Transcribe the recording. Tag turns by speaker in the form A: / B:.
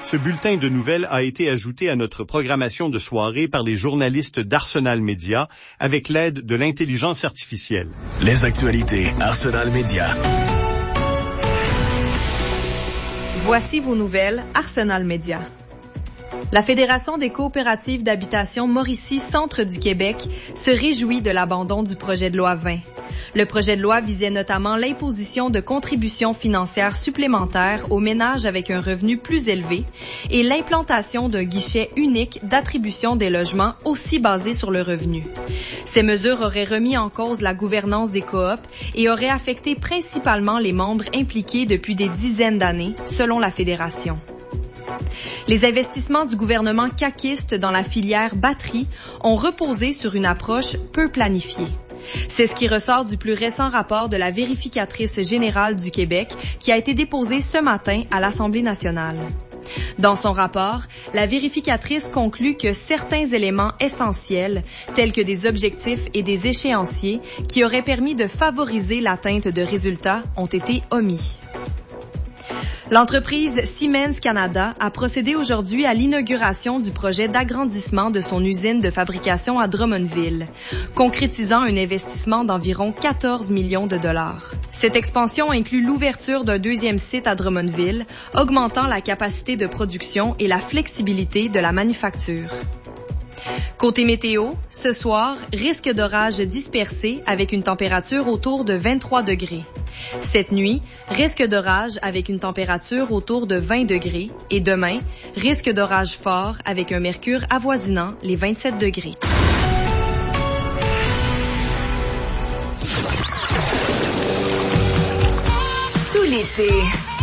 A: Ce bulletin de nouvelles a été ajouté à notre programmation de soirée par les journalistes d'Arsenal Media avec l'aide de l'intelligence artificielle.
B: Les actualités Arsenal Media.
C: Voici vos nouvelles Arsenal Media. La Fédération des coopératives d'habitation Mauricie Centre du Québec se réjouit de l'abandon du projet de loi 20. Le projet de loi visait notamment l'imposition de contributions financières supplémentaires aux ménages avec un revenu plus élevé et l'implantation d'un guichet unique d'attribution des logements aussi basé sur le revenu. Ces mesures auraient remis en cause la gouvernance des coops et auraient affecté principalement les membres impliqués depuis des dizaines d'années, selon la Fédération. Les investissements du gouvernement caquiste dans la filière batterie ont reposé sur une approche peu planifiée. C'est ce qui ressort du plus récent rapport de la vérificatrice générale du Québec qui a été déposé ce matin à l'Assemblée nationale. Dans son rapport, la vérificatrice conclut que certains éléments essentiels, tels que des objectifs et des échéanciers qui auraient permis de favoriser l'atteinte de résultats, ont été omis. L'entreprise Siemens Canada a procédé aujourd'hui à l'inauguration du projet d'agrandissement de son usine de fabrication à Drummondville, concrétisant un investissement d'environ 14 millions de dollars. Cette expansion inclut l'ouverture d'un deuxième site à Drummondville, augmentant la capacité de production et la flexibilité de la manufacture. Côté météo, ce soir, risque d'orage dispersé avec une température autour de 23 degrés. Cette nuit, risque d'orage avec une température autour de 20 degrés et demain, risque d'orage fort avec un mercure avoisinant les 27 degrés.
D: Tout l'été,